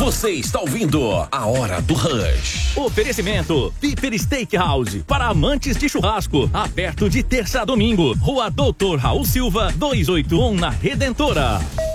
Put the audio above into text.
Você está ouvindo A Hora do Rush. Oferecimento Piper Steakhouse, para amantes de churrasco, aberto de terça a domingo. Rua Doutor Raul Silva, 281, na Redentora.